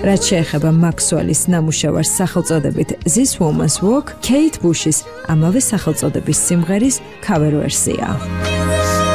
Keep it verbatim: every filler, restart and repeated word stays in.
რაც შეეხება მაქსველის ნამუშევარს სახელწოდებით This Woman's Walk, Kate Bush's ამავე სახელწოდების სიმღერის cover ვერსია.